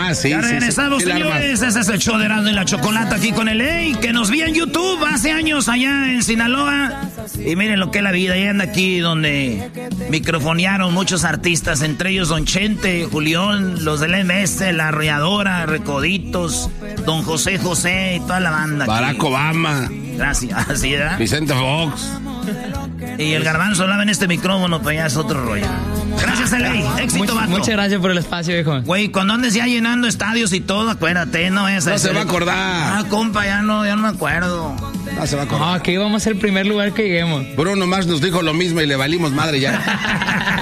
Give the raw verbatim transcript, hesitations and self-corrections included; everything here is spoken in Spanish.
Ah, sí, ya sí. regresamos, sí, sí, señores. Ese es el show de Erasmo y la Chocolata aquí con el Ey, que nos vi en YouTube hace años allá en Sinaloa. Y miren lo que es la vida. Y anda aquí donde microfonearon muchos artistas, entre ellos Don Chente, Julián, los del M S, La Arrolladora, Recoditos, Don José José y toda la banda. Barack aquí. Obama. Gracias, así, ¿verdad? Vicente Fox. Y el Garbanzo hablaba en este micrófono, pero ya es otro rollo. Gracias, L A. Éxito, Much, vato. Muchas gracias por el espacio, viejo. Güey, cuando andes ya llenando estadios y todo, acuérdate, no es. No se va a acordar. Ah, compa, ya no, ya no me acuerdo. No se va a acordar. Ah, que íbamos a ser el primer lugar que lleguemos. Bruno Mars nos dijo lo mismo y le valimos madre ya.